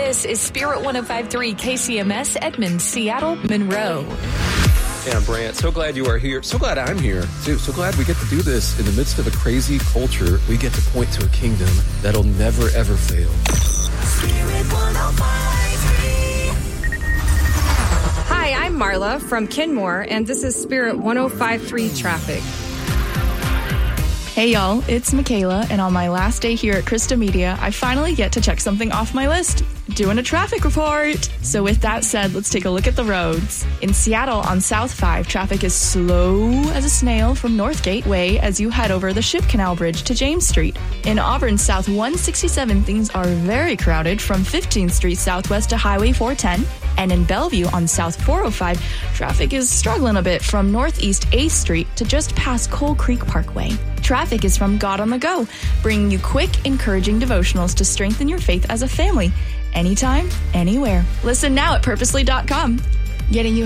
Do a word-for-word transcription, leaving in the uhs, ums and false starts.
This is Spirit one oh five point three K C M S, Edmond, Seattle, Monroe. Hey, I'm Brant. So glad you are here. So glad I'm here, too. So glad we get to do this in the midst of a crazy culture. We get to point to a kingdom that'll never, ever fail. Spirit one oh five point three. Hi, I'm Marla from Kenmore, and this is Spirit one oh five point three Traffic. Hey y'all, it's Michaela, and on my last day here at Krista Media, I finally get to check something off my list, doing a traffic report. So with that said, let's take a look at the roads. In Seattle on South five, traffic is slow as a snail from North Gateway as you head over the Ship Canal Bridge to James Street. In Auburn South one sixty-seven, things are very crowded from fifteenth Street Southwest to Highway four ten. And in Bellevue on South four oh five, traffic is struggling a bit from Northeast eighth Street to just past Coal Creek Parkway. Traffic is from God on the Go, bringing you quick, encouraging devotionals to strengthen your faith as a family. Anytime, anywhere. Listen now at purposely dot com. Getting you